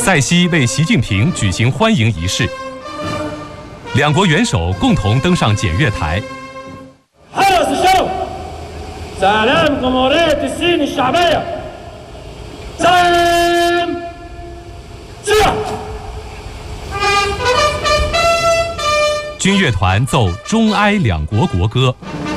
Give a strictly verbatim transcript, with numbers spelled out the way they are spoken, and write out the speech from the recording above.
塞西为习近平举行欢迎仪式，两国元首共同登上检阅台。军乐团奏中埃两国国歌。